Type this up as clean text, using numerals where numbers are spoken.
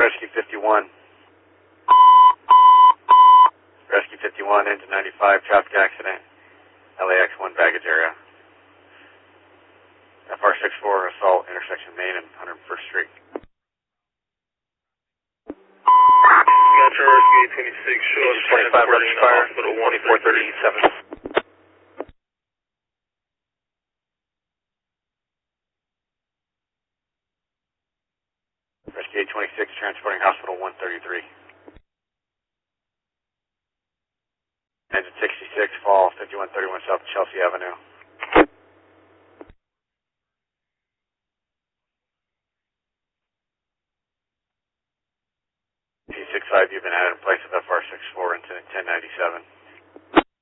Rescue 51. Rescue 51, engine 95, traffic accident, LAX 1 baggage area. FR64 assault, intersection Main and 101st Street. Metro Rescue 26, show us 25 left fire, hospital 2437. Rescue 826, transporting hospital 133. Engine 66, fall 5131 South Chelsea Avenue.